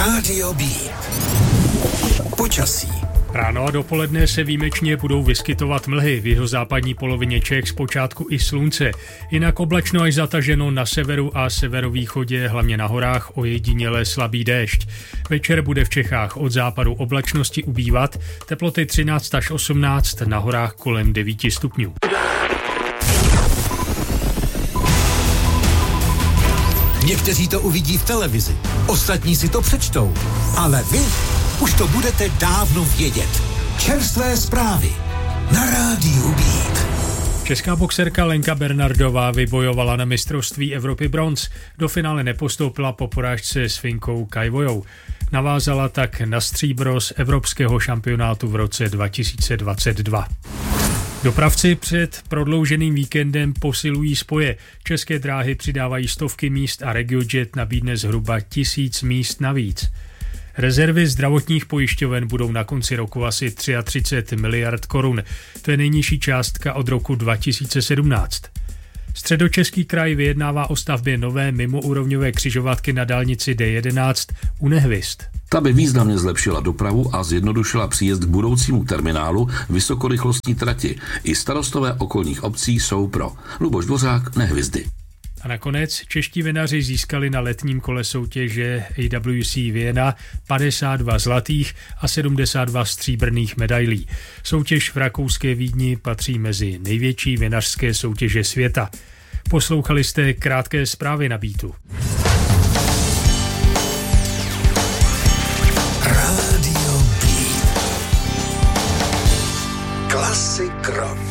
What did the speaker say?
Rádio B. Počasí. Ráno a dopoledne se výjimečně budou vyskytovat mlhy, v jihozápadní polovině Čech zpočátku i slunce. Jinak oblačno až zataženo na severu a severovýchodě, hlavně na horách, ojediněle slabý déšť. Večer bude v Čechách od západu oblačnosti ubývat, teploty 13 až 18, na horách kolem 9 stupňů. Někteří to uvidí v televizi, ostatní si to přečtou, ale vy už to budete dávno vědět. Čerstvé zprávy na Rádiu Beat. Česká boxerka Lenka Bernardová vybojovala na mistrovství Evropy bronz. Do finále nepostoupila po porážce s Finkou Kajvojou. Navázala tak na stříbro z evropského šampionátu v roce 2022. Dopravci před prodlouženým víkendem posilují spoje. České dráhy přidávají stovky míst a RegioJet nabídne zhruba 1000 míst navíc. Rezervy zdravotních pojišťoven budou na konci roku asi 33 miliard korun. To je nejnižší částka od roku 2017. Středočeský kraj vyjednává o stavbě nové mimoúrovňové křižovatky na dálnici D11 u Nehvězd. Ta by významně zlepšila dopravu a zjednodušila příjezd k budoucímu terminálu vysokorychlostní trati. I starostové okolních obcí jsou pro. Luboš Dvořák, Nehvězdy. A nakonec čeští vinaři získali na letním kole soutěže AWC Vienna 52 zlatých a 72 stříbrných medailí. Soutěž v rakouské Vídni patří mezi největší vinařské soutěže světa. Poslouchali jste krátké zprávy na Beatu. Rádio Beat. Klasik rock.